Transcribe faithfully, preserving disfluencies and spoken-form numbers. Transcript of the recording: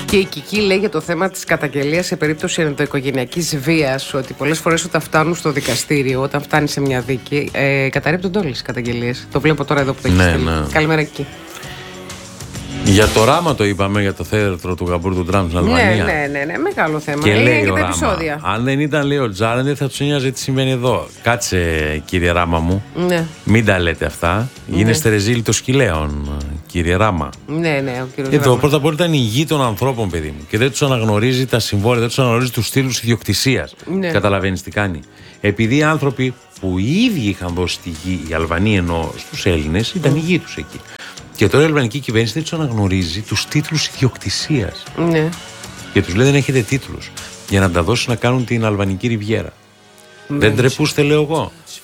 Και η Κική λέει για το θέμα της καταγγελίας σε περίπτωση ενδοοικογενειακής βίας, ότι πολλές φορές όταν φτάνουν στο δικαστήριο, όταν φτάνει σε μια δίκη, ε, καταρρίπτονται όλες τις καταγγελίες. Το βλέπω τώρα εδώ που το έχει ναι, στείλει. ναι. Καλημέρα, Κική. Για το Ράμα το είπαμε, για το θέατρο του Γαμπούρ του Τραμπ στην Αλβανία. Ναι, ναι, ναι, ναι, μεγάλο θέμα. Και είναι λέει και ο τα Ράμα, επεισόδια. αν δεν ήταν, λέει ο Τζάρεν, δεν θα του ένοιαζε τι συμβαίνει εδώ. Κάτσε, κύριε Ράμα μου. Ναι. Μην τα λέτε αυτά. Ναι. Γίνεστε ρεζίλ των σκυλαίων, κύριε Ράμα. Ναι, ναι, ο κύριος Εδώ Ράμα. πρώτα απ' όλα ήταν η γη των ανθρώπων, παιδί μου. Και δεν του αναγνωρίζει τα συμβόλαια, δεν του αναγνωρίζει του στήλου ιδιοκτησία. Ναι. Καταλαβαίνει τι κάνει. Επειδή οι άνθρωποι που οι ίδιοι είχαν δώσει τη γη, οι Αλβανοί εννοώ, στου Έλληνε, ήταν η γη του εκεί. Και τώρα η αλβανική κυβέρνηση δεν του αναγνωρίζει του τίτλου ιδιοκτησία. Ναι. Και του λέει δεν έχετε τίτλου. Για να τα δώσει να κάνουν την Αλβανική Ριβιέρα. Δεν τρεπούστε, λέω εγώ.